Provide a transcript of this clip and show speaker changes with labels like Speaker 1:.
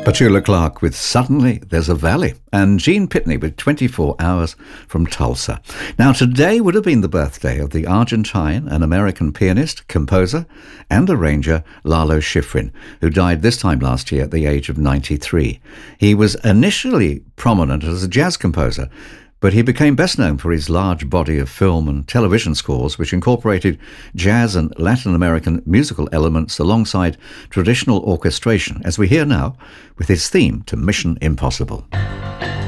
Speaker 1: Petula Clark with Suddenly There's a Valley, and Gene Pitney with 24 Hours from Tulsa. Now, today would have been the birthday of the Argentine and American pianist, composer, and arranger Lalo Schifrin, who died this time last year at the age of 93. He was initially prominent as a jazz composer, but he became best known for his large body of film and television scores, which incorporated jazz and Latin American musical elements alongside traditional orchestration, as we hear now with his theme to Mission Impossible.